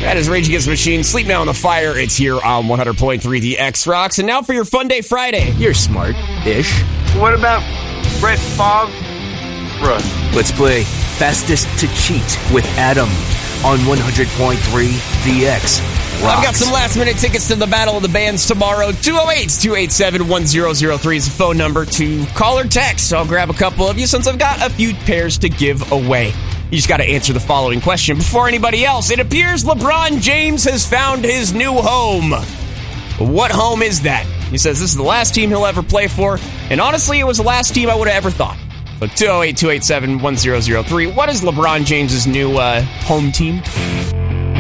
That is Rage Against the Machine. Sleep Now on the Fire. It's here on 100.3 The X Rocks. And now for your Fun Day Friday. You're smart-ish. What about Brett Favre? Let's play Fastest to Cheat with Adam on 100.3 The X Rocks. I've got some last-minute tickets to the Battle of the Bands tomorrow. 208-287-1003 is the phone number to call or text. So I'll grab a couple of you since I've got a few pairs to give away. You just got to answer the following question before anybody else. It appears LeBron James has found his new home. What home is that? He says this is the last team he'll ever play for, and honestly, it was the last team I would have ever thought. So 208-287-1003. What is LeBron James' new home team?